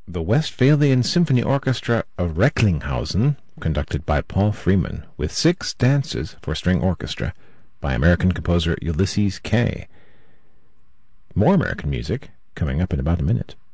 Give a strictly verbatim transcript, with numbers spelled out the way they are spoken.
The Westphalian Symphony Orchestra of Recklinghausen, conducted by Paul Freeman, with six dances for string orchestra by American composer Ulysses Kay. More American music coming up in about a minute.